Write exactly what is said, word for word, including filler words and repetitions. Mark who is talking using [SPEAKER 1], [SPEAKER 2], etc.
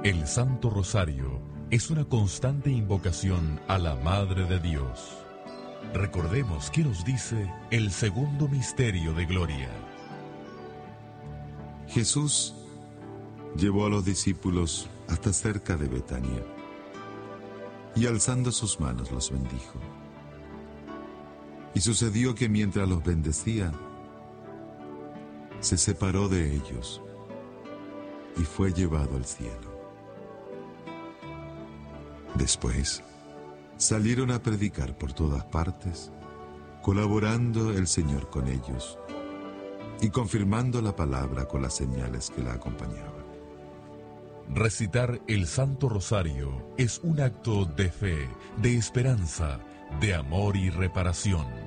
[SPEAKER 1] El Santo Rosario es una constante invocación a la Madre de Dios. Recordemos qué nos dice el segundo misterio de gloria.
[SPEAKER 2] Jesús llevó a los discípulos hasta cerca de Betania y alzando sus manos los bendijo. Y sucedió que mientras los bendecía, se separó de ellos y fue llevado al cielo. Después, salieron a predicar por todas partes, colaborando el Señor con ellos y confirmando la palabra con las señales que la acompañaban.
[SPEAKER 1] Recitar el Santo Rosario es un acto de fe, de esperanza, de amor y reparación.